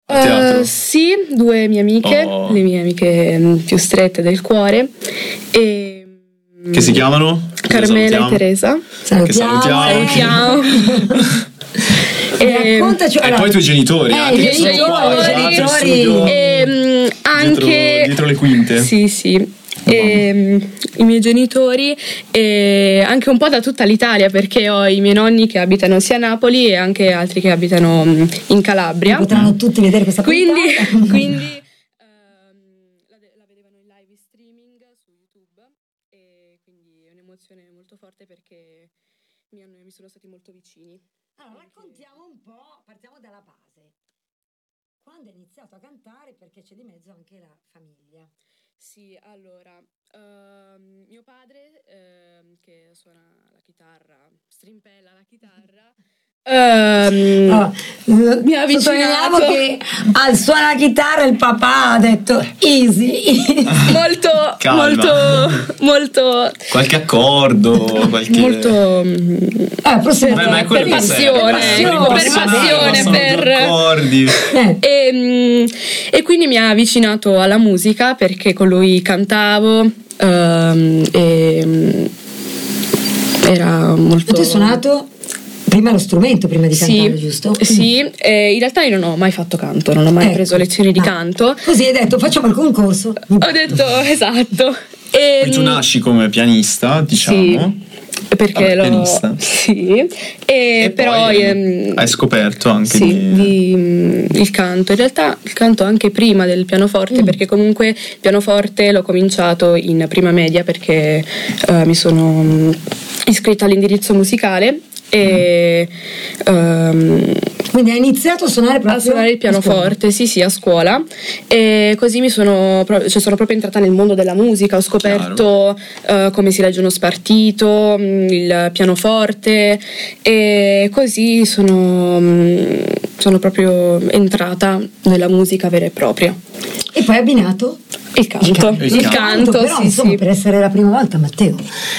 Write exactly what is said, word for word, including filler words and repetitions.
A teatro? Uh, sì, due mie amiche, oh. le mie amiche più strette del cuore. E, che si chiamano? Carmela e Teresa. Salutiamo. Che salutiamo. Salutiamo. E, Raccontaci, e allora, poi i tuoi genitori, eh, anche, i che sono qua, genitori, esatto, genitori. in studio, E, anche dietro, dietro le quinte. Sì, sì. E, i miei genitori e anche un po' da tutta l'Italia, perché ho i miei nonni che abitano sia a Napoli e anche altri che abitano in Calabria. Potranno tutti vedere questa quindi, puntata. quindi um, la, la vedevano in live streaming su YouTube e quindi è un'emozione molto forte perché mi, hanno, mi sono stati molto vicini. Allora, raccontiamo un po', partiamo dalla base. Quando hai iniziato a cantare, perché c'è di mezzo anche la famiglia. Sì, allora, uh, mio padre uh, che suona la chitarra, strimpella la chitarra, um, oh, mi ha avvicinato che al suona la chitarra il papà ha detto easy, molto, Calma. molto, molto, qualche accordo, qualche... molto eh, per, Beh, ma è per, passione, per passione, per, per accordi. Eh. E, e quindi mi ha avvicinato alla musica perché con lui cantavo um, e era molto... Tu hai suonato prima lo strumento prima di cantare, sì, giusto? Sì, eh, in realtà io non ho mai fatto canto, non ho mai ecco. preso lezioni di ah. canto. Così hai detto facciamo il concorso. Ho detto esatto. E, Poi tu nasci come pianista, diciamo. Sì. Perché Vabbè, lo pianista. sì e, e però poi ehm, hai scoperto anche sì, di... di, il canto, in realtà il canto anche prima del pianoforte, mm. perché comunque il pianoforte l'ho cominciato in prima media perché uh, mi sono iscritta all'indirizzo musicale e um, quindi hai iniziato a suonare proprio a suonare il pianoforte, sì sì, a scuola, e così mi sono, cioè sono proprio entrata nel mondo della musica, ho scoperto uh, come si legge uno spartito, il pianoforte e così sono, sono proprio entrata nella musica vera e propria. E poi hai abbinato il canto, il canto, il canto, il canto però sì, insomma sì. Per essere la prima volta, Matteo,